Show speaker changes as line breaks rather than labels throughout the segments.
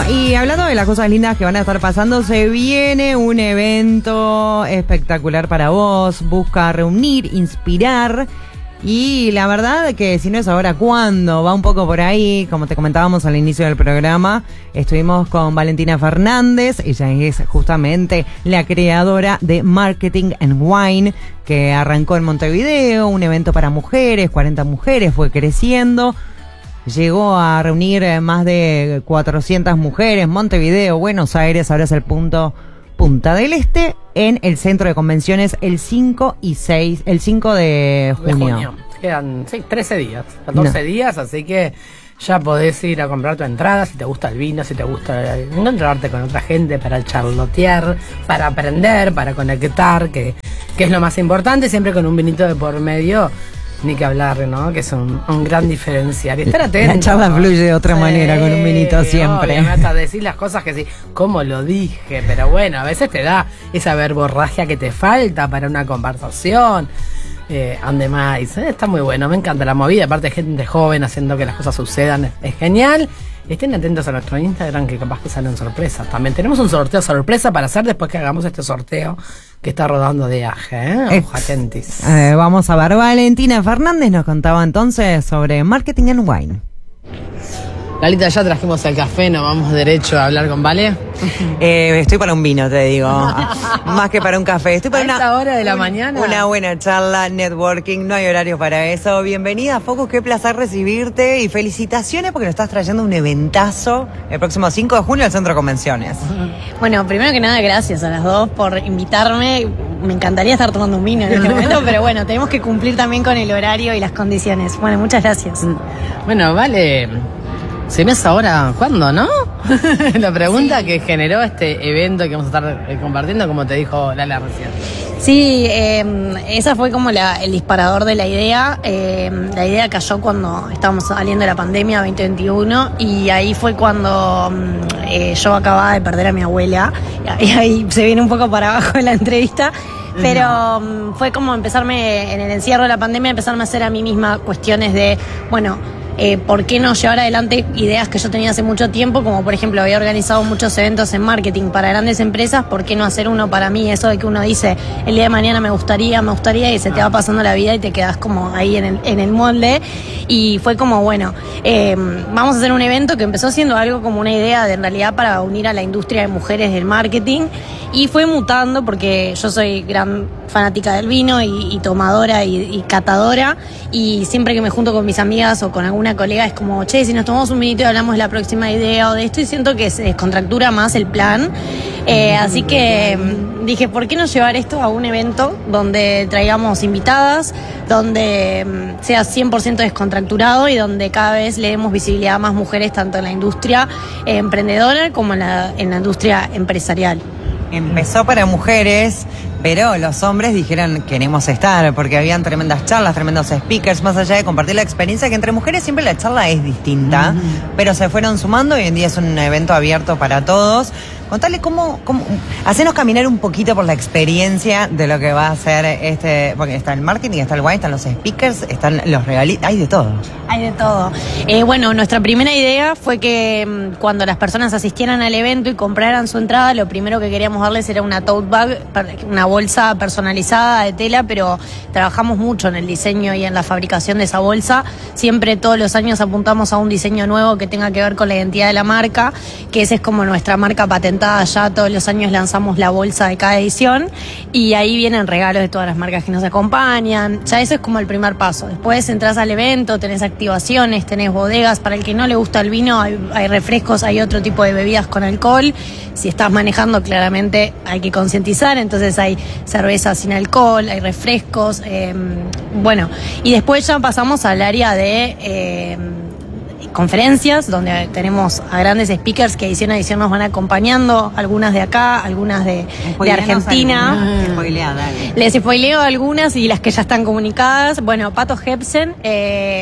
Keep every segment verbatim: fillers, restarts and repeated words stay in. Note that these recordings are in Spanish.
y hablando de las cosas lindas que van a estar pasando, se viene un evento espectacular para vos. Busca reunir, inspirar. Y la verdad que si no es ahora, ¿cuándo? Va un poco por ahí, como te comentábamos al inicio del programa, estuvimos con Valentina Fernández, ella es justamente la creadora de Marketing and Wine, que arrancó en Montevideo, un evento para mujeres, cuarenta mujeres, fue creciendo, llegó a reunir más de cuatrocientas mujeres, Montevideo, Buenos Aires, ahora es el punto Punta del Este, en el centro de convenciones el cinco y seis, el cinco de junio.
De junio. Quedan sí, trece días, catorce no. días, así que ya podés ir a comprar tu entrada si te gusta el vino, si te gusta encontrarte con otra gente para charlotear, para aprender, para conectar, que, que es lo más importante, siempre con un vinito de por medio. Ni que hablar, ¿no? Que es un, un gran diferencial. Y estar atento.
La charla fluye de otra sí, manera con un vinito siempre.
Obviamente, a decir las cosas que sí, como lo dije, pero bueno, a veces te da esa verborragia que te falta para una conversación. Eh, además, ¿eh? Está muy bueno, me encanta la movida. Aparte, gente joven haciendo que las cosas sucedan, es, es genial. Estén atentos a nuestro Instagram, que capaz que salen sorpresas. También tenemos un sorteo sorpresa para hacer después que hagamos este sorteo que está rodando de viaje, ¿eh? Ojo, atentis.
Eh, vamos a ver, Valentina Fernández nos contaba entonces sobre Marketing and Wine.
Lalita, ya trajimos el café, nos vamos derecho a hablar con Vale.
Eh, estoy para un vino, te digo. Más que para un café. Estoy para
a esta
una
hora de la
un,
mañana.
Una buena charla, networking, no hay horario para eso. Bienvenida a Focus, qué placer recibirte y felicitaciones porque nos estás trayendo un eventazo el próximo cinco de junio al Centro de Convenciones.
Bueno, primero que nada, gracias a las dos por invitarme. Me encantaría estar tomando un vino en este momento, pero bueno, tenemos que cumplir también con el horario y las condiciones. Bueno, muchas gracias.
Bueno, Vale, se me hace ahora, ¿cuándo, no? La pregunta sí. que generó este evento que vamos a estar eh, compartiendo, como te dijo Lala recién.
Sí, eh, esa fue como la, el disparador de la idea. Eh, la idea cayó cuando estábamos saliendo de la pandemia veinte veintiuno y ahí fue cuando eh, yo acababa de perder a mi abuela y ahí se viene un poco para abajo en la entrevista. Pero um, fue como empezarme, en el encierro de la pandemia, empezarme a hacer a mí misma cuestiones de, bueno, eh, ¿por qué no llevar adelante ideas que yo tenía hace mucho tiempo? Como por ejemplo, había organizado muchos eventos en marketing para grandes empresas, ¿por qué no hacer uno para mí? Eso de que uno dice, el día de mañana me gustaría, me gustaría, y se te va pasando la vida y te quedas como ahí en el, en el molde. Y fue como, bueno, eh, vamos a hacer un evento que empezó siendo algo como una idea de en realidad para unir a la industria de mujeres del marketing. Y fue mutando porque yo soy gran fanática del vino y, y tomadora y, y catadora, y siempre que me junto con mis amigas o con alguna colega es como, che, si nos tomamos un vinito y hablamos de la próxima idea o de esto, y siento que se descontractura más el plan. Eh, así que dije, ¿por qué no llevar esto a un evento donde traigamos invitadas, donde sea cien por ciento descontracturado y donde cada vez le demos visibilidad a más mujeres, tanto en la industria eh, emprendedora como en la, en la industria empresarial?
Empezó para mujeres, pero los hombres dijeron queremos estar, porque habían tremendas charlas, tremendos speakers, más allá de compartir la experiencia, que entre mujeres siempre la charla es distinta, mm-hmm. pero se fueron sumando y hoy en día es un evento abierto para todos. Contale cómo, cómo, hacenos caminar un poquito por la experiencia de lo que va a ser este, porque está el marketing, está el wine, están los speakers, están los regalitos, hay de todo.
Hay de todo. Eh, bueno, nuestra primera idea fue que mmm, cuando las personas asistieran al evento y compraran su entrada, lo primero que queríamos darles era una tote bag, una bolsa personalizada de tela, pero trabajamos mucho en el diseño y en la fabricación de esa bolsa. Siempre todos los años apuntamos a un diseño nuevo que tenga que ver con la identidad de la marca, que esa es como nuestra marca patentada. Ya todos los años lanzamos la bolsa de cada edición y ahí vienen regalos de todas las marcas que nos acompañan. Ya eso es como el primer paso. Después entras al evento, tenés activaciones, tenés bodegas. Para el que no le gusta el vino, hay, hay refrescos, hay otro tipo de bebidas con alcohol. Si estás manejando, claramente hay que concientizar, entonces hay cerveza sin alcohol, hay refrescos, eh, bueno, y después ya pasamos al área de eh, conferencias, donde tenemos a grandes speakers que edición a edición nos van acompañando, algunas de acá, algunas de, de Argentina.
Spoilea, dale.
Les spoileo algunas y las que ya están comunicadas. Bueno, Pato Hepsen, eh,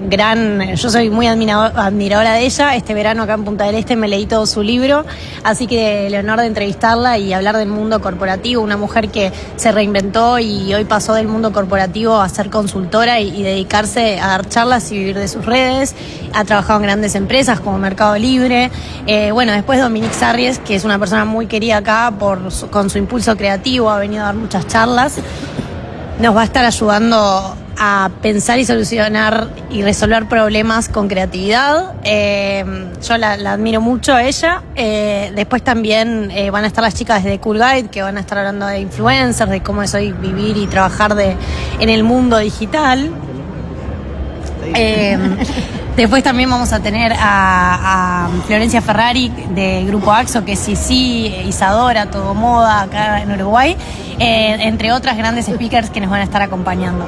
gran, yo soy muy admirador, admiradora de ella. Este verano acá en Punta del Este me leí todo su libro, así que el honor de entrevistarla y hablar del mundo corporativo, una mujer que se reinventó y hoy pasó del mundo corporativo a ser consultora y, y dedicarse a dar charlas y vivir de sus redes. Ha trabajado en grandes empresas como Mercado Libre. Eh, bueno, después Dominique Sarries, que es una persona muy querida acá por su, con su impulso creativo, ha venido a dar muchas charlas. Nos va a estar ayudando a pensar y solucionar y resolver problemas con creatividad. Eh, yo la, la admiro mucho a ella. Eh, después también eh, van a estar las chicas de Cool Guide, que van a estar hablando de influencers, de cómo es hoy vivir y trabajar de, en el mundo digital. Eh, después también vamos a tener a, a Florencia Ferrari de Grupo Axo, que es Sisi, Isadora, Todo Moda, acá en Uruguay, eh, entre otras grandes speakers que nos van a estar acompañando.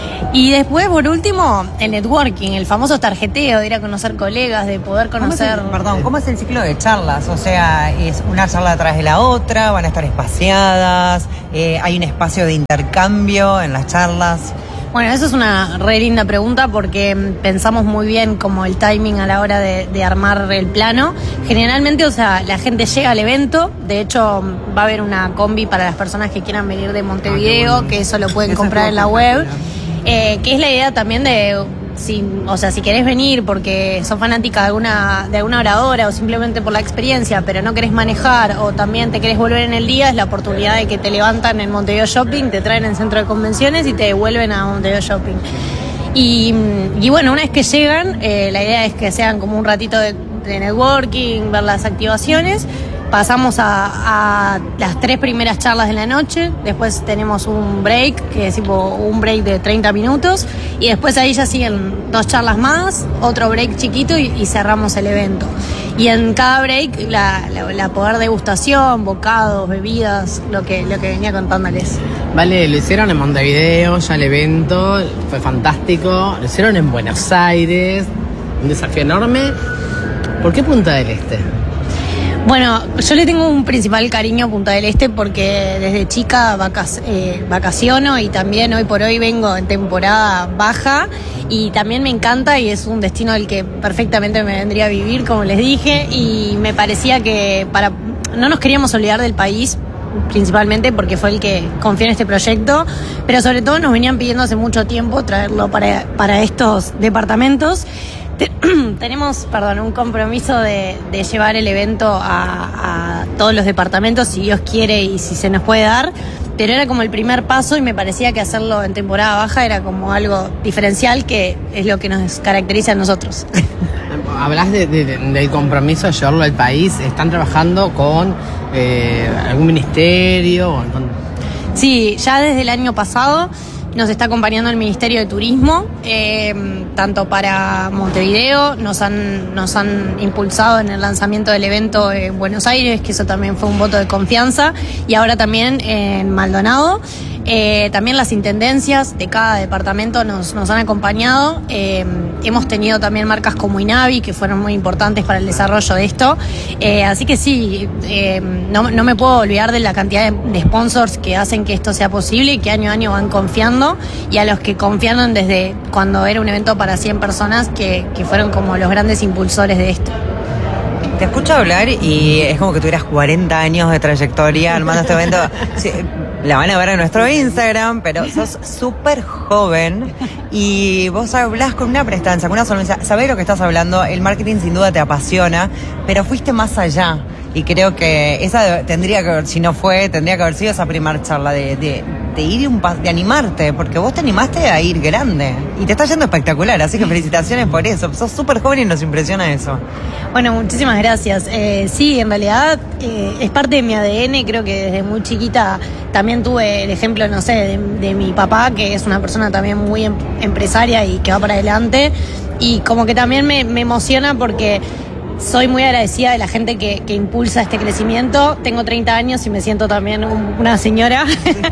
Y después, por último, el networking, el famoso tarjeteo, de ir a conocer colegas, de poder conocer...
¿Cómo es el, perdón, ¿cómo es el ciclo de charlas? O sea, ¿es una charla atrás de la otra? ¿Van a estar espaciadas? Eh, ¿Hay un espacio de intercambio en las charlas?
Bueno, eso es una re linda pregunta porque pensamos muy bien como el timing a la hora de, de armar el plano. Generalmente, o sea, la gente llega al evento, de hecho va a haber una combi para las personas que quieran venir de Montevideo, ah, bueno. que eso lo pueden eso comprar en la web, eh, que es la idea también de... Si, o sea, si querés venir porque sos fanática de alguna, de alguna oradora o simplemente por la experiencia, pero no querés manejar o también te querés volver en el día, es la oportunidad de que te levantan en Montevideo Shopping, te traen en el centro de convenciones y te devuelven a Montevideo Shopping. Y, y bueno, una vez que llegan, eh, la idea es que sean como un ratito de, de networking, ver las activaciones. Pasamos a, a las tres primeras charlas de la noche, después tenemos un break, que es tipo un break de treinta minutos, y después ahí ya siguen dos charlas más, otro break chiquito y, y cerramos el evento. Y en cada break la, la, la poder degustación, bocados, bebidas, lo que, lo que venía contándoles.
Vale, lo hicieron en Montevideo, ya el evento, fue fantástico, lo hicieron en Buenos Aires, un desafío enorme. ¿Por qué Punta del Este?
Bueno, yo le tengo un principal cariño a Punta del Este porque desde chica vacac- eh, vacaciono y también hoy por hoy vengo en temporada baja y también me encanta y es un destino al que perfectamente me vendría a vivir, como les dije, y me parecía que para no nos queríamos olvidar del país, principalmente porque fue el que confió en este proyecto, pero sobre todo nos venían pidiendo hace mucho tiempo traerlo para, para estos departamentos. Te, tenemos, perdón, un compromiso de, de llevar el evento a, a todos los departamentos, si Dios quiere y si se nos puede dar, pero era como el primer paso y me parecía que hacerlo en temporada baja era como algo diferencial, que es lo que nos caracteriza a nosotros.
Hablas de, de, de, del compromiso de llevarlo al país. ¿Están trabajando con eh, algún ministerio? Con...
Sí, ya desde el año pasado nos está acompañando el Ministerio de Turismo, eh, tanto para Montevideo, nos han, nos han impulsado en el lanzamiento del evento en Buenos Aires, que eso también fue un voto de confianza, y ahora también en Maldonado. Eh, también las intendencias de cada departamento nos, nos han acompañado. Eh, hemos tenido también marcas como Inavi, que fueron muy importantes para el desarrollo de esto. Eh, así que sí, eh, no, no me puedo olvidar de la cantidad de, de sponsors que hacen que esto sea posible y que año a año van confiando, y a los que confiaron desde cuando era un evento para cien personas, que, que fueron como los grandes impulsores de esto.
Te escucho hablar y es como que tuvieras cuarenta años de trayectoria armando este evento. Sí, la van a ver en nuestro Instagram, pero sos súper joven y vos hablas con una prestancia, con una solvencia. Sabés lo que estás hablando, el marketing sin duda te apasiona, pero fuiste más allá. Y creo que esa tendría que haber, si no fue, tendría que haber sido esa primera charla de, de, de ir un pas, de animarte, porque vos te animaste a ir grande. Y te está yendo espectacular, así que felicitaciones por eso. Sos súper joven y nos impresiona eso.
Bueno, muchísimas gracias. Eh, sí, en realidad eh, es parte de mi A D N, creo que desde muy chiquita también tuve el ejemplo, no sé, de, de mi papá, que es una persona también muy em, empresaria y que va para adelante. Y como que también me, me emociona porque soy muy agradecida de la gente que, que impulsa este crecimiento. Tengo treinta años y me siento también un, una señora,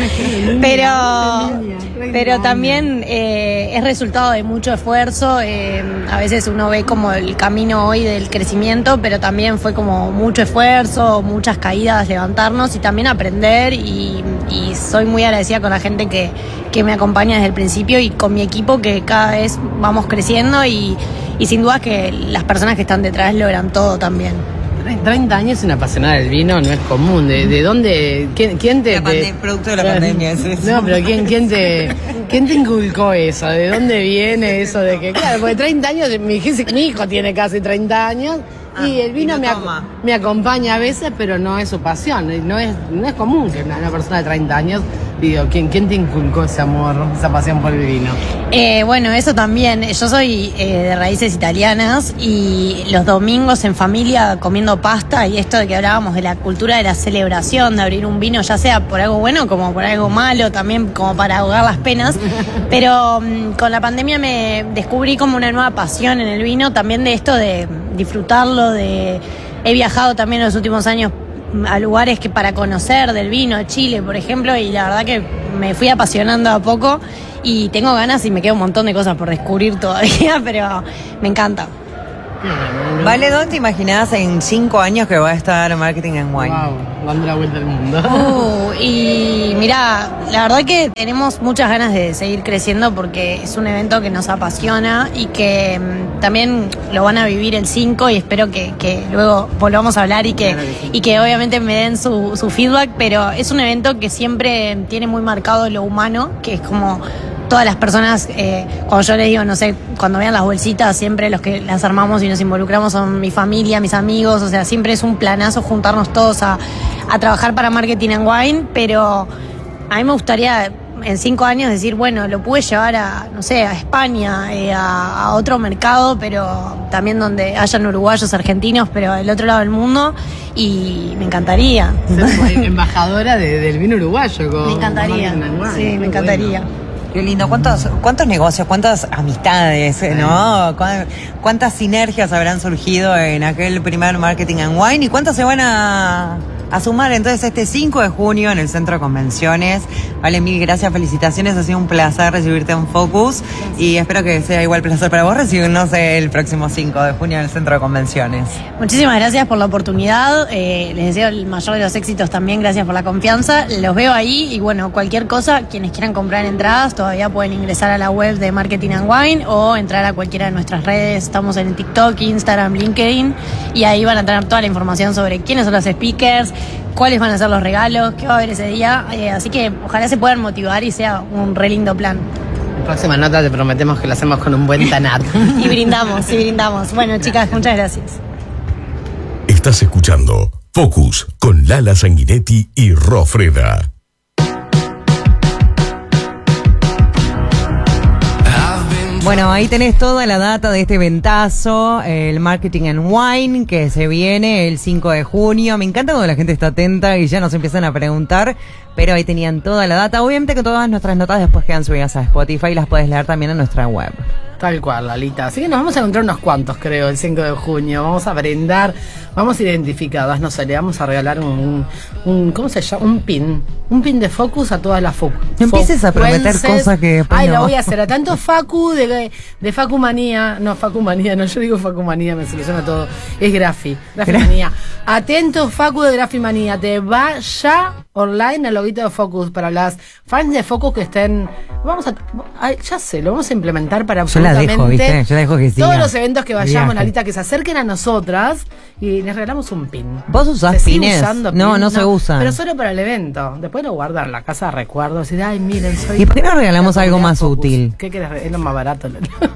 pero, pero también eh, es resultado de mucho esfuerzo. Eh, a veces uno ve como el camino hoy del crecimiento, pero también fue como mucho esfuerzo, muchas caídas, levantarnos y también aprender. Y, y soy muy agradecida con la gente que, que me acompaña desde el principio y con mi equipo, que cada vez vamos creciendo y, y sin duda que las personas que están detrás logran todo también.
treinta años y una apasionada del vino no es común. ¿De, de dónde? ¿Quién, quién te,
La pande-
te-
producto de la pandemia, sí, sí.
No, pero ¿quién, quién, te, ¿quién te inculcó eso? ¿De dónde viene eso de que, claro, porque treinta años, mi, mi hijo tiene casi treinta años
Ah,
y el vino
y lo
me, ac-
toma.
me acompaña a veces, pero no es su pasión. No es, no es común que una, una persona de treinta años, digo, ¿quién, ¿quién te inculcó ese amor, esa pasión por el vino?
Eh, bueno, eso también. Yo soy eh, de raíces italianas y los domingos en familia comiendo pasta, y esto de que hablábamos de la cultura de la celebración, de abrir un vino, ya sea por algo bueno como por algo malo, también como para ahogar las penas. Pero um, con la pandemia me descubrí como una nueva pasión en el vino, también de esto de disfrutarlo, de... He viajado también en los últimos años a lugares que para conocer del vino, Chile, por ejemplo, y la verdad que me fui apasionando a poco y tengo ganas y me queda un montón de cosas por descubrir todavía, pero me encanta.
Vale, ¿dónde te imaginás en cinco años que va a estar Marketing and Wine?
Wow, dando la vuelta al mundo.
Uh, y mira, la verdad que tenemos muchas ganas de seguir creciendo porque es un evento que nos apasiona y que mm, también lo van a vivir el cinco, y espero que, que luego volvamos a hablar y que,
Claro que sí.
y que obviamente me den su, su feedback, pero es un evento que siempre tiene muy marcado lo humano, que es como... Todas las personas, eh, cuando yo les digo, no sé, cuando vean las bolsitas, siempre los que las armamos y nos involucramos son mi familia, mis amigos, o sea, siempre es un planazo juntarnos todos a, a trabajar para Marketing and Wine, pero a mí me gustaría en cinco años decir, bueno, lo pude llevar a, no sé, a España, eh, a, a otro mercado, pero también donde hayan uruguayos, argentinos, pero del otro lado del mundo, y me encantaría.
Ser embajadora de, del vino uruguayo. Con
Me encantaría,
Marketing and Wine.
sí,
Qué
me encantaría.
bueno.
Qué lindo. ¿Cuántos, cuántos negocios, cuántas amistades, ¿no? Cuán- ¿Cuántas sinergias habrán surgido en aquel primer Marketing and Wine? ¿Y cuántos se van a, a sumar entonces este cinco de junio en el Centro de Convenciones? Vale, mil gracias, felicitaciones. Ha sido un placer recibirte en Focus. Y espero que sea igual placer para vos recibirnos el próximo cinco de junio en el Centro de Convenciones.
Muchísimas gracias por la oportunidad, eh, les deseo el mayor de los éxitos también, gracias por la confianza, los veo ahí y bueno, cualquier cosa, quienes quieran comprar entradas todavía pueden ingresar a la web de Marketing and Wine o entrar a cualquiera de nuestras redes, estamos en TikTok, Instagram, LinkedIn, y ahí van a tener toda la información sobre quiénes son los speakers, cuáles van a ser los regalos, qué va a haber ese día, eh, así que ojalá se puedan motivar y sea un re lindo plan.
La próxima nota te prometemos que lo hacemos con un buen tanat.
Y brindamos, y brindamos. Bueno, chicas, muchas gracias.
Estás escuchando Focus con Lala Sanguinetti y Rofreda.
Bueno, ahí tenés toda la data de este eventazo, el Marketing and Wine, que se viene el cinco de junio. Me encanta cuando la gente está atenta y ya nos empiezan a preguntar, pero ahí tenían toda la data. Obviamente que todas nuestras notas después quedan subidas a Spotify y las puedes leer también en nuestra web.
Tal cual, Lalita. Así que nos vamos a encontrar unos cuantos, creo, el cinco de junio. Vamos a brindar, vamos identificadas, no sé, le vamos a regalar un, un, un ¿cómo se llama? Un pin. Un pin de Focus a todas las Focus.
No empieces a prometer cosas que después
Ay,
no.
lo voy a hacer. A tanto Facu de, de Facumanía. No, Facumanía, no, yo digo Facumanía, me soluciona todo. Es Grafi, Grafimanía. Atento, Facu de Grafimanía. Te va ya online al loguito de Focus para las fans de Focus que estén. Vamos a. Ay, ya sé, lo vamos a implementar para
Yo la
absolutamente
dejo, ¿viste? Yo la dejo que siga.
todos los eventos que vayamos,
Viaje.
Lalita, que se acerquen a nosotras y les regalamos un pin.
¿Vos usás
¿Se sigue
pines?
usando
No,
pin?
no se usan.
Pero solo para el evento. Después lo guardan en la casa de recuerdos. Y ay, miren, soy.
¿Y por qué no regalamos
la
algo
comunidad
más
Focus.
útil?
¿Qué querés? Es lo más barato.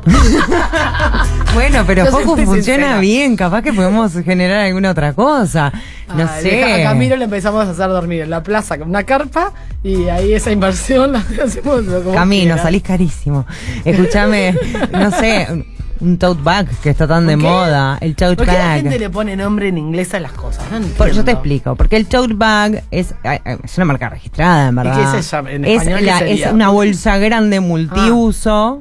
Bueno, pero
Yo soy
Focus
muy
funciona
sincera.
bien, capaz que podemos generar alguna otra cosa. No
Ay,
sé.
deja- A Camilo le empezamos a hacer dormir en la plaza con una carpa y ahí esa inversión la hacemos como
Camino,
quieras.
salís carísimo. Escúchame, no sé, un tote bag que está tan de
¿Por qué?
moda. El tote
¿Por qué la
bag.
gente le pone nombre en inglés a las cosas? No
Por- yo te
entiendo.
explico, porque el tote bag es, ay, ay, es una marca registrada, en verdad.
qué es eso? En
es,
español, ¿qué
la-
sería?
es una bolsa grande multiuso.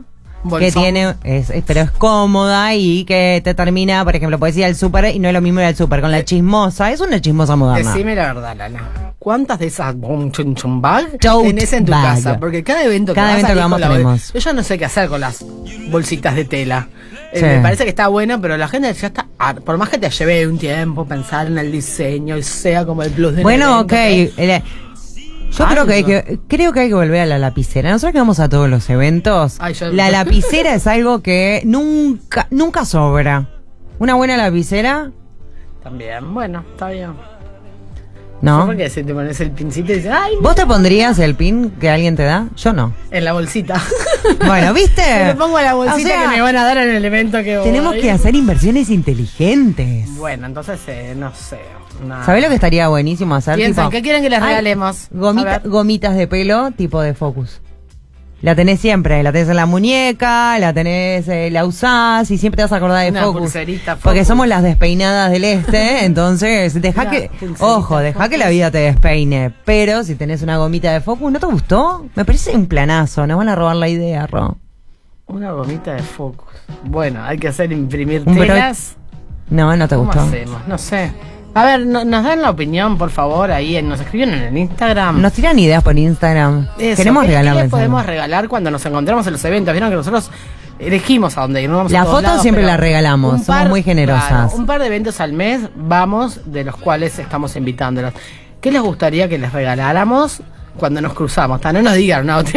Bolsón.
que tiene, es, es- pero es cómoda y que te termina, por ejemplo, puedes ir al súper y no es lo mismo ir al súper. Con la chismosa, es una chismosa moderna.
Decime la verdad, Lala. ¿Cuántas de esas boom, chun, chun bag
Tote
tenés en tu
bag.
casa? Porque cada evento que
Cada
vas
evento
a
que
ir
vamos
con la bol-
tenemos.
Yo ya no sé qué hacer con las bolsitas de tela. Eh,
Sí.
Me parece que está bueno, pero la gente ya está... har- Por más que te lleve un tiempo pensar en el diseño y sea como el plus de un
Bueno, ok.
evento,
eh, Yo
Ay,
creo que hay
no.
que creo que hay que volver a la lapicera. Nosotros que vamos a todos los eventos,
Ay, yo-
la lapicera es algo que nunca nunca sobra. Una buena lapicera,
También, bueno, está bien.
¿no?
Porque si te pones el pincito y dices, ¡ay!
¿Vos te pondrías el pin que alguien te da? Yo no.
En la bolsita.
Bueno, ¿viste?
Me lo pongo en la bolsita
O sea,
que me van a dar en el evento que voy.
Tenemos que hacer inversiones inteligentes.
Bueno, entonces, eh, no sé. nada.
¿Sabés lo que estaría buenísimo hacer?
Piensan,
Tipo,
¿qué quieren que les
ay,
regalemos?
gomita-
A ver.
gomitas de pelo tipo de Focus. La tenés siempre, la tenés en la muñeca, la tenés, eh, la usás y siempre te vas a acordar de
Una
Focus.
pulserita Focus.
Porque somos las despeinadas del este, entonces deja
Una
que,
pulserita
ojo, deja que la vida te despeine. Pero si tenés una gomita de Focus, ¿no te gustó? Me parece un planazo, nos van a robar la idea, Ro.
Una gomita de focus. Bueno, hay que hacer imprimir
Un bro-
telas.
No, no te
¿Cómo
gustó.
hacemos? No sé. A ver, no- nos dan la opinión, por favor, ahí. en- Nos escriben en el Instagram.
Nos tiran ideas por Instagram.
Eso,
Queremos
¿qué- ¿Qué
regalarles
les podemos
algo.
regalar cuando nos encontramos en los eventos? Vieron que nosotros elegimos a dónde ir. No vamos a
Las
todos
fotos
lados,
siempre
pero
las regalamos,
un
somos muy generosas.
claro, un par de eventos al mes vamos, de los cuales estamos invitándolos. ¿Qué les gustaría que les regaláramos cuando nos cruzamos? Ta, no nos digan una botella